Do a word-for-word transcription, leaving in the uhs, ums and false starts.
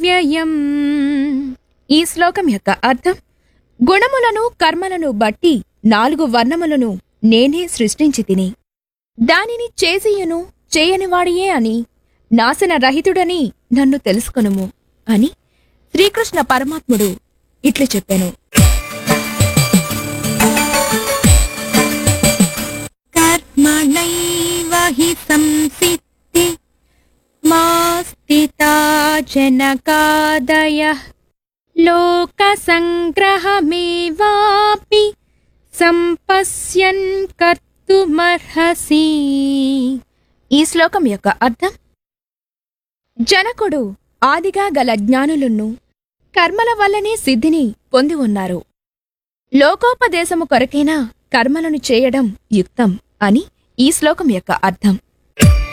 వ్యయం. ఈ శ్లోకం యొక్క అర్థం: గుణములను కర్మలను బట్టి నాలుగు వర్ణములను నేనే సృష్టించి తిని దానిని చేసియును చేయనివాడియే అని నాశన రహితుడని నన్ను తెలుసుకొనుము అని శ్రీకృష్ణ పరమాత్ముడు ఇట్లు చెప్పాను. కర్మణైవ హి సంసిద్ధి మాస్థితా జనకాదయః లోక సంగ్రహమేవాపి సంపశ్యన్ కర్తుమర్హసి. ఈ శ్లోకం యొక్క అర్థం: జనకుడు ఆదిగా గల జ్ఞానులను కర్మల వల్లనే సిద్ధిని పొంది ఉన్నారు. లోకోపదేశము కొరకైనా కర్మలను చేయడం యుక్తం అని ఈ శ్లోకం యొక్క అర్థం.